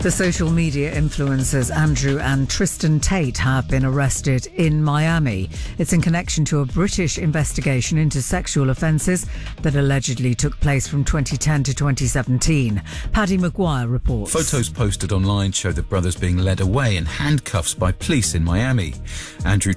The social media influencers Andrew and Tristan Tate have been arrested in Miami. It's in connection to a British investigation into sexual offences that allegedly took place from 2010 to 2017. Paddy Maguire reports. Photos posted online show the brothers being led away in handcuffs by police in Miami. Andrew